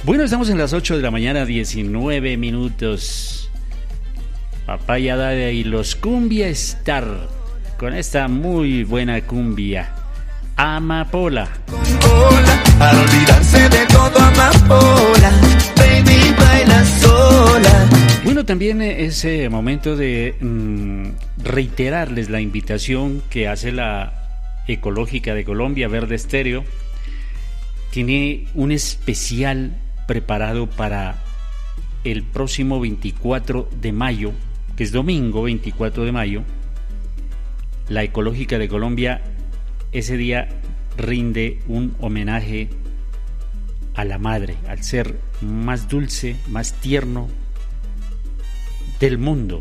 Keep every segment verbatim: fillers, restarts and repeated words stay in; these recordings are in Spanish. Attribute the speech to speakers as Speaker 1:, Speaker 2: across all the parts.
Speaker 1: Bueno, estamos en las ocho de la mañana, diecinueve minutos. Papaya Dada y los Cumbia Star con esta muy buena cumbia, Amapola.
Speaker 2: Hola, para olvidarse de todo, amapola, baby, baila sola.
Speaker 1: Bueno, también es eh, momento de mm, reiterarles la invitación que hace la Ecológica de Colombia, Verde Estéreo. Tiene un especial preparado para el próximo veinticuatro de mayo, que es domingo veinticuatro de mayo. La Ecológica de Colombia ese día rinde un homenaje a la madre, al ser más dulce, más tierno del mundo,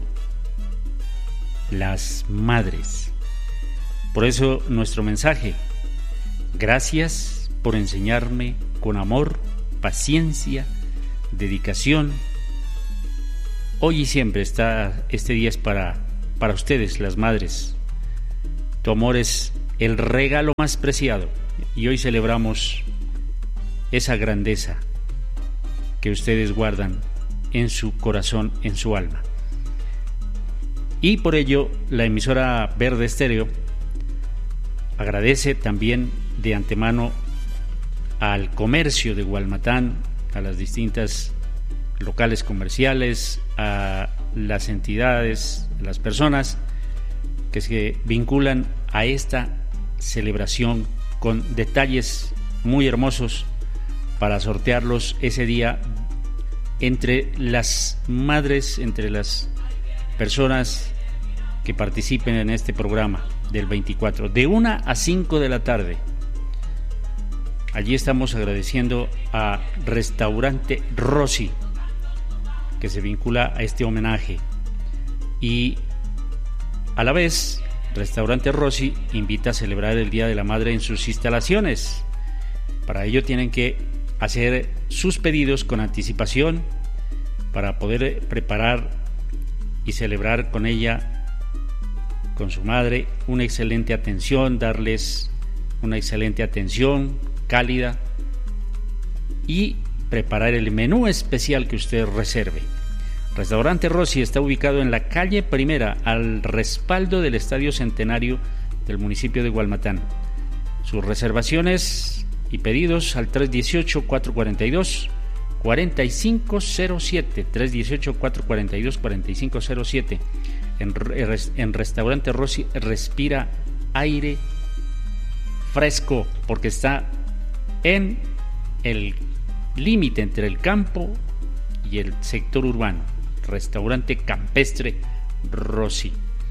Speaker 1: las madres. Por eso nuestro mensaje: gracias por enseñarme con amor, paciencia, dedicación. Hoy y siempre está, este día es para, para ustedes, las madres. Tu amor es el regalo más preciado y hoy celebramos esa grandeza que ustedes guardan en su corazón, en su alma. Y por ello la emisora Verde Estéreo agradece también de antemano al comercio de Gualmatán, a las distintas locales comerciales, a las entidades, a las personas que se vinculan a esta celebración con detalles muy hermosos para sortearlos ese día entre las madres, entre las personas que participen en este programa del veinticuatro, de una a cinco de la tarde. Allí estamos agradeciendo a Restaurante Rossi, que se vincula a este homenaje, y a la vez Restaurante Rossi invita a celebrar el Día de la Madre en sus instalaciones. Para ello tienen que hacer sus pedidos con anticipación para poder preparar y celebrar con ella, con su madre, una excelente atención, darles una excelente atención cálida y preparar el menú especial que usted reserve. Restaurante Rossi está ubicado en la calle Primera, al respaldo del Estadio Centenario del municipio de Gualmatán. Sus reservaciones y pedidos al tres uno ocho, cuatro cuatro dos, cuatro cinco cero siete, tres uno ocho, cuatro cuatro dos, cuatro cinco cero siete. En, en Restaurante Rossi respira aire fresco porque está en el límite entre el campo y el sector urbano. Restaurante Campestre Rossi.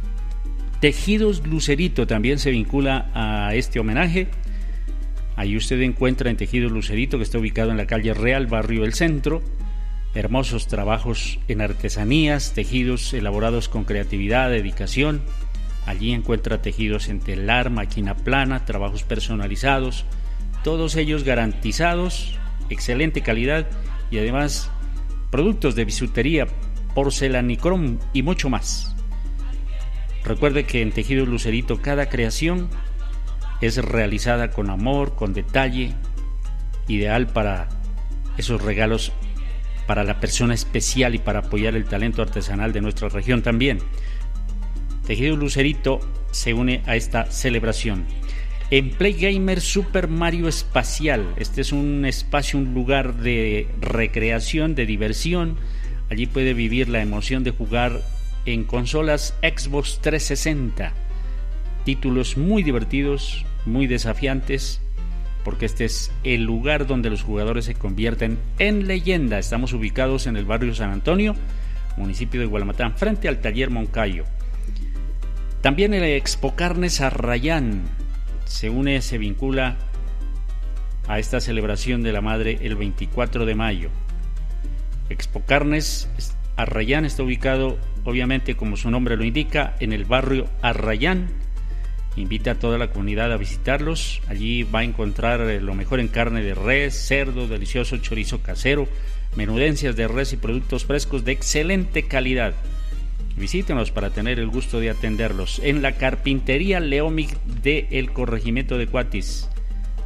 Speaker 1: Tejidos Lucerito también se vincula a este homenaje. Ahí usted encuentra en Tejidos Lucerito, que está ubicado en la calle Real, barrio El Centro, hermosos trabajos en artesanías, tejidos elaborados con creatividad, dedicación. Allí encuentra tejidos en telar, máquina plana, trabajos personalizados, todos ellos garantizados, excelente calidad y además productos de bisutería, porcelanicrón y mucho más. Recuerde que en Tejidos Lucerito cada creación es realizada con amor, con detalle, ideal para esos regalos para la persona especial y para apoyar el talento artesanal de nuestra región también. Tejidos Lucerito se une a esta celebración. En Play Gamer Super Mario Espacial, este es un espacio, un lugar de recreación, de diversión. Allí puede vivir la emoción de jugar en consolas Xbox trescientos sesenta. Títulos muy divertidos, muy desafiantes, porque este es el lugar donde los jugadores se convierten en leyenda. Estamos ubicados en el barrio San Antonio, municipio de Gualmatán, frente al taller Moncayo. También el Expo Carnes Arrayán se une, se vincula a esta celebración de la madre el veinticuatro de mayo. Expo Carnes Arrayán está ubicado, obviamente, como su nombre lo indica, en el barrio Arrayán. Invita a toda la comunidad a visitarlos. Allí va a encontrar lo mejor en carne de res, cerdo, delicioso chorizo casero, menudencias de res y productos frescos de excelente calidad. Visítenos para tener el gusto de atenderlos en la Carpintería Leomic de el Corregimiento de Cuatis.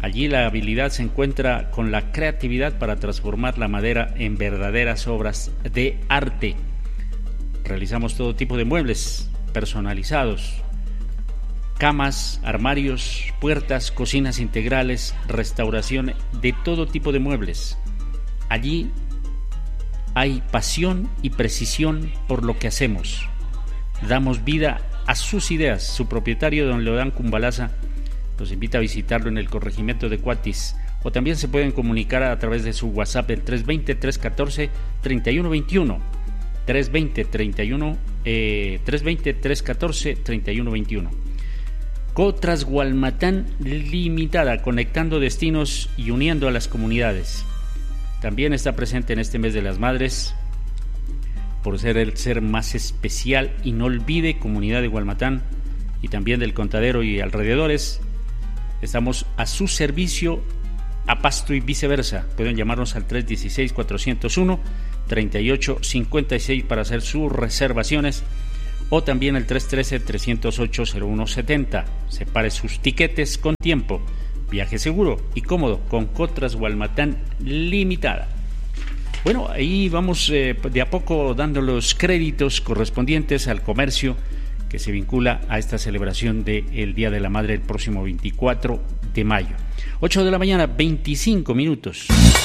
Speaker 1: Allí la habilidad se encuentra con la creatividad para transformar la madera en verdaderas obras de arte. Realizamos todo tipo de muebles personalizados, camas, armarios, puertas, cocinas integrales, restauración de todo tipo de muebles. Allí hay pasión y precisión por lo que hacemos. Damos vida a sus ideas. Su propietario, don Leodán Cumbalaza, los invita a visitarlo en el corregimiento de Cuatis, o también se pueden comunicar a través de su WhatsApp del tres dos cero, tres uno cuatro, tres uno dos uno, tres dos cero, tres uno, eh, tres dos cero, tres uno cuatro, tres uno dos uno. Cotras Gualmatán Limitada, conectando destinos y uniendo a las comunidades. También está presente en este mes de las Madres, por ser el ser más especial. Y no olvide, comunidad de Gualmatán y también del Contadero y alrededores, estamos a su servicio a Pasto y viceversa. Pueden llamarnos al tres uno seis, cuatro cero uno, tres ocho cinco seis para hacer sus reservaciones, o también el tres uno tres, tres cero ocho, cero uno siete cero. Separe sus tiquetes con tiempo. Viaje seguro y cómodo con Cotras Gualmatán Limitada. Bueno, ahí vamos eh, de a poco dando los créditos correspondientes al comercio que se vincula a esta celebración del Día de la Madre el próximo veinticuatro de mayo. ocho de la mañana, veinticinco minutos.